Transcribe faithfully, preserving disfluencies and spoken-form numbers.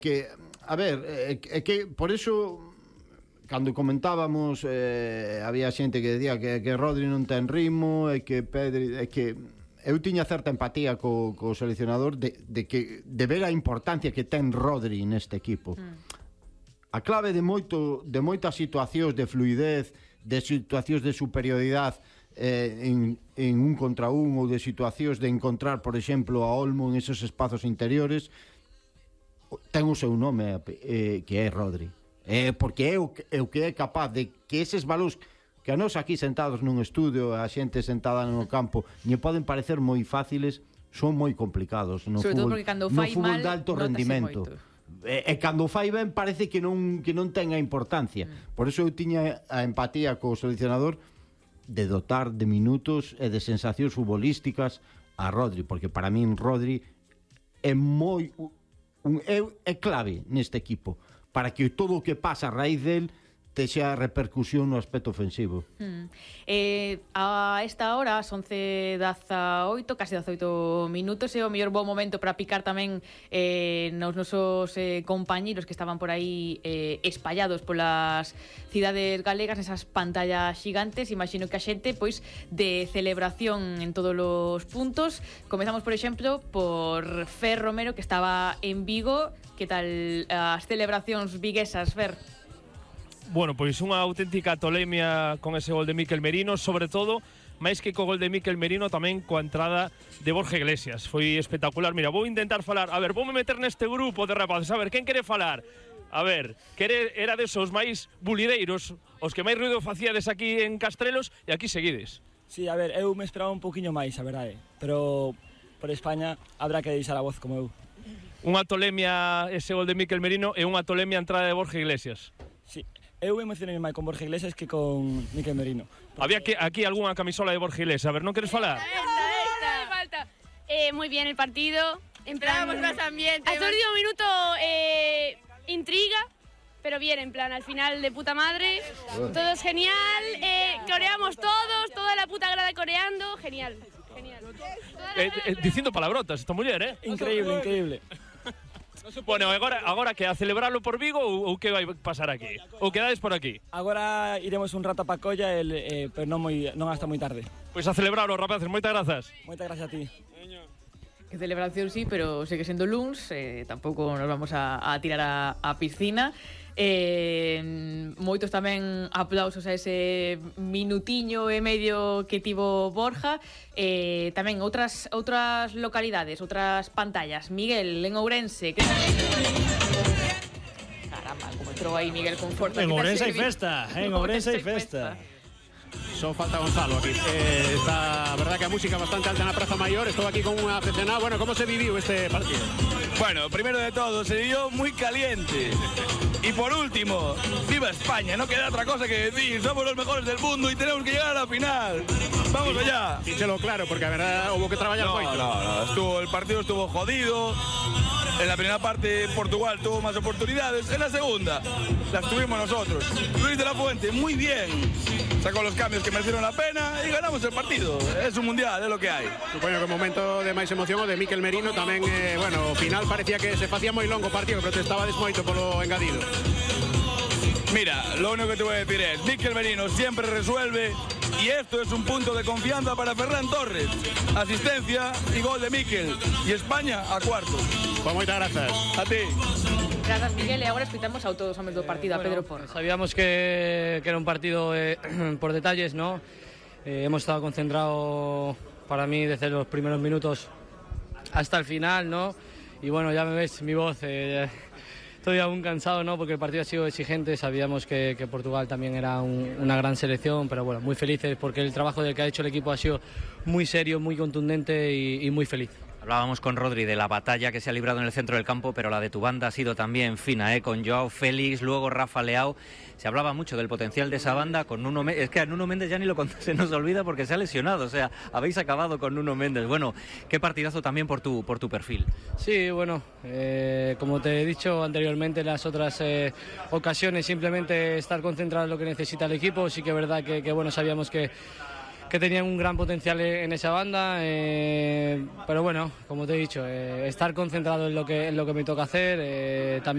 que, a ver, é, é que por eso cando comentábamos eh, había xente que decía que, que Rodri non ten ritmo e que Pedri, é que eu tiña certa empatía co, co seleccionador de, de que de ver a importancia que ten Rodri neste equipo. Mm. A clave de moito de moitas situacións de fluidez, de situacións de superioridade eh, en, en un contra un, ou de situacións de encontrar, por exemplo, a Olmo en esos espazos interiores, ten o seu nome eh, que é Rodri. Eh, porque é o, é o que é capaz de que eses valores que a nós aquí sentados nun estudio, a xente sentada no campo, lle poden parecer moi fáciles, son moi complicados no sobre fútbol, todo porque cando no fai fútbol mal, de alto rendimento. E, e cando fai ben parece que non, que non ten a importancia. Mm. Por eso eu tiña a empatía co seleccionador de dotar de minutos e de sensacións futbolísticas a Rodri, porque para min Rodri é moi un, é, é clave neste equipo, para que todo o que pasa a raíz del texa repercusión no aspecto ofensivo. Mm. Eh, a esta hora, as once dezaoito, casi dezaoito minutos, é o mellor bo momento para picar tamén eh, nos nosos eh, compañeros que estaban por aí eh, espallados polas cidades galegas, nesas pantallas xigantes. Imagino que a xente, pois, de celebración en todos os puntos. Comezamos, por exemplo, por Fer Romero, que estaba en Vigo. Que tal as celebracións viguesas, Fer? Bueno, pois unha auténtica tolemia con ese gol de Mikel Merino, sobre todo, máis que co gol de Mikel Merino, tamén coa entrada de Borja Iglesias. Foi espectacular. Mira, vou intentar falar, a ver, voume meter neste grupo de rapaces, a ver, quen quere falar? A ver, quere, era desos máis bulideiros, os que máis ruido facíades aquí en Castrelos, e aquí seguides. Sí, a ver, eu me esperaba un poquinho máis, a verdade, pero por España habrá que deixar a voz como eu. Unha tolemia ese gol de Mikel Merino e unha tolemia a entrada de Borja Iglesias. Sí. Eu emocionei máis con Borja Iglesias que con Mikel Merino. Porque... Había que, aquí algunha camisola de Borja Iglesias. A ver, non queres falar? Esta, esta. Falta. Eh, muy bien el partido. En plan, más ambiente. Hasta el último minuto eh, intriga, pero bien, en plan, al final de puta madre. Todo es genial. Eh, coreamos todos, toda la puta grada coreando. Genial, genial. Eh, eh, dicindo palabrotas esta muller, eh? Increíble, increíble. Bueno, agora, agora que a celebrarlo por Vigo ou, ou que vai pasar aquí? Ou quedades por aquí? Agora iremos un rato a Pacolla, el, eh, pero non, moi, non hasta moi tarde. Pois a celebrarlo, rapaces, moitas grazas. Moitas gracias a ti. Que celebración sí, pero segue sendo luns, eh, tampouco nos vamos a, a tirar a, a piscina. Eh, moitos tamén aplausos a ese minutiño e medio que tivo Borja. Eh, tamén outras outras localidades, outras pantallas. Miguel, en Ourense, que... Caramba, como entrou aí Miguel con forza. En Ourense hai festa, en Ourense hai festa. Só falta Gonzalo aquí. Eh, está, a verdad que a música bastante alta na Praza Maior. Estou aquí con un aficionado. Bueno, como se viviu este partido? Bueno, primero de todo, se vivió muy caliente. Y por último, ¡viva España! No queda otra cosa que decir. Somos los mejores del mundo y tenemos que llegar a la final. ¡Vamos allá! Díselo claro, porque a verdad hubo que trabajar no, moito. No, no, estuvo, el partido estuvo jodido. En la primera parte Portugal tuvo más oportunidades. En la segunda las tuvimos nosotros. Luis de la Fuente, muy bien. Sacó los cambios que merecieron la pena y ganamos el partido. Es un mundial, es lo que hay. Supoño que o momento de máis emoción o de Mikel Merino tamén, eh, bueno, ao final parecía que se facía moi longo o partido, pero te estabades moito polo engadido. Mira, lo único que te voy a decir es, Mikel Merino siempre resuelve y esto es un punto de confianza para Ferran Torres. Asistencia y gol de Mikel. Y España a cuarto. Pues moitas grazas. A ti. Grazas, Miguel, e agora escutamos a todos os homes do partido, eh, a Pedro bueno, Porro. Sabíamos que, que era un partido eh, por detalles, ¿no? Eh, hemos estado concentrados para mí desde los primeros minutos hasta el final, ¿no? Y bueno, ya me ves mi voz, eh, estoy aún cansado, ¿no? Porque el partido ha sido exigente, sabíamos que, que Portugal también era un, una gran selección, pero bueno, muy felices porque el trabajo del que ha hecho el equipo ha sido muy serio, muy contundente y, y muy feliz. Hablábamos con Rodri de la batalla que se ha librado en el centro del campo, pero la de tu banda ha sido también fina, ¿eh? Con Joao Félix, luego Rafa Leao. Se hablaba mucho del potencial de esa banda con Nuno Méndez. Es que a Nuno Méndez ya ni lo se nos olvida porque se ha lesionado. O sea, habéis acabado con Nuno Méndez. Bueno, qué partidazo también por tu, por tu perfil. Sí, bueno, eh, como te he dicho anteriormente en las otras eh, ocasiones, simplemente estar concentrado en lo que necesita el equipo. Sí que es verdad que, que bueno, sabíamos que que tenían un gran potencial en esa banda, eh, pero bueno, como te he dicho, eh, estar concentrado en lo que, en lo que me toca hacer, eh, también